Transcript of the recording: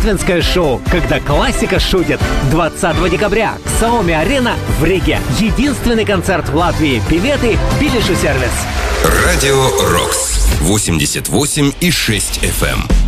рождественское шоу, когда классика шутит. 20 декабря. Xiaomi-арена в Риге. Единственный концерт в Латвии. Билеты Билишу сервис. Радио Рокс 88,6 FM.